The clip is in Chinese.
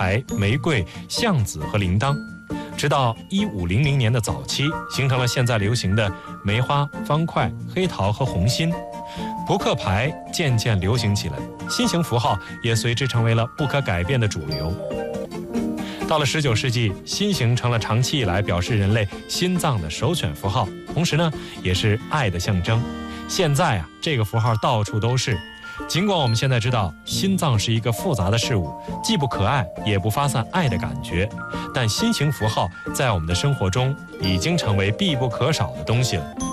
牌、玫瑰、橡子和铃铛。直到1500年的早期，形成了现在流行的梅花、方块、黑桃和红心。扑克牌渐渐流行起来，心形符号也随之成为了不可改变的主流。到了19世纪，心形成了长期以来表示人类心脏的首选符号，同时呢，也是爱的象征。现在啊，这个符号到处都是。尽管我们现在知道心脏是一个复杂的事物，既不可爱也不发散爱的感觉，但心形符号在我们的生活中已经成为必不可少的东西了。